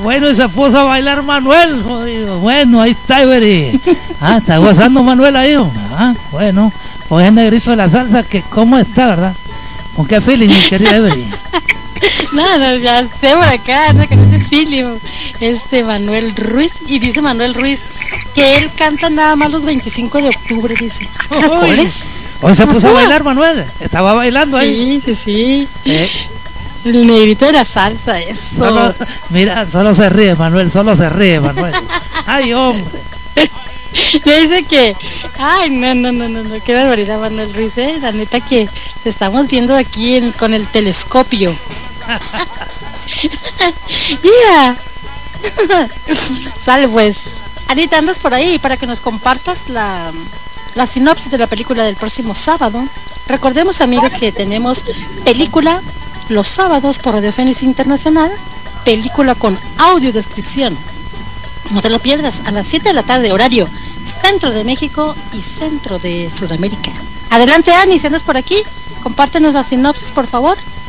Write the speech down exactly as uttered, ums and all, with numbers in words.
bueno, y se puso a bailar Manuel. Jodido. Bueno, ahí está, Ibery. Ah, está gozando Manuel ahí. Ah, bueno, pues el negrito de la salsa, que cómo está, ¿verdad? ¿Con qué feeling, mi querida Ibery? Nada, ya sé por acá, anda con ese feeling. Este Manuel Ruiz, y dice Manuel Ruiz que él canta nada más los veinticinco de octubre, dice. ¿Caracoles? Hoy se puso a bailar Manuel, estaba bailando sí, ahí. Sí, sí, sí. ¿Eh? El negrito de la salsa, eso. Solo, mira, solo se ríe Manuel, solo se ríe Manuel. Ay, hombre. Le dice que, ay, no, no, no, no, no, qué barbaridad, Manuel Ruiz, eh. La neta que te estamos viendo aquí en, con el telescopio. Yeah. Sale pues. Anita, andas por ahí para que nos compartas la, la sinopsis de la película del próximo sábado. Recordemos, amigos, que tenemos película los sábados por Radio Fénix Internacional, película con audiodescripción. No te lo pierdas, a las siete de la tarde, horario Centro de México y Centro de Sudamérica. Adelante, Ani, si andas por aquí, compártenos la sinopsis, por favor.